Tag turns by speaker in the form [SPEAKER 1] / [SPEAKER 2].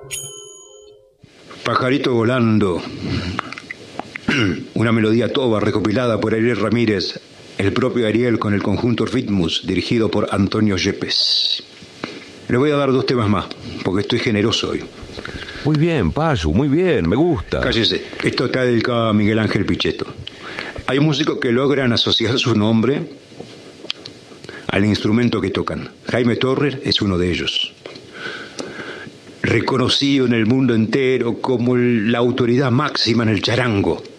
[SPEAKER 1] Pajarito volando. Una melodía toba recopilada por Ariel Ramírez, el propio Ariel con el conjunto Ritmus, dirigido por Antonio Yepes. Le voy a dar 2 temas más, porque estoy generoso hoy.
[SPEAKER 2] Muy bien, Payu, muy bien, me gusta.
[SPEAKER 1] Cállese, esto está dedicado a Miguel Ángel Pichetto. Hay músicos que logran asociar su nombre al instrumento que tocan. Jaime Torres es uno de ellos. Reconocido en el mundo entero como la autoridad máxima en el charango.